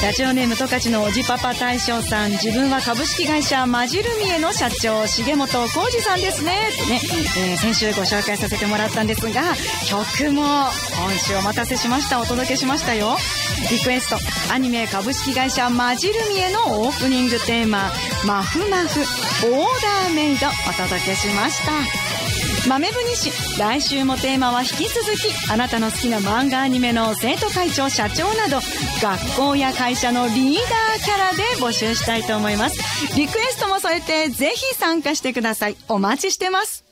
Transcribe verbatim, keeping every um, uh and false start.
ラジオネーム十勝のおじパパ大将さん、自分は株式会社マジルミエの社長重本浩二さんですねとね、えー、先週ご紹介させてもらったんですが、曲も今週お待たせしました。お届けしましたよ。リクエスト、アニメ株式会社マジルミエのオープニングテーマ、マフマフオーダーメイドお届けしました。豆ぶにし、来週もテーマは引き続きあなたの好きな漫画アニメの生徒会長社長など学校や会社のリーダーキャラで募集したいと思います。リクエストも添えてぜひ参加してください。お待ちしてます。